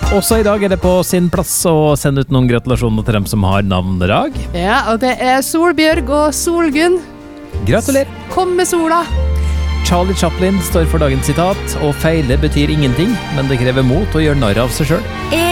Også i dag det på sin plass å sende ut noen gratulasjoner til dem som har navnedag. Ja, og det Solbjørg og Solgunn. Gratulerer! Kom med sola! Charlie Chaplin står for dagens sitat, og feile betyr ingenting, men det krever mot å gjøre narr av seg selv.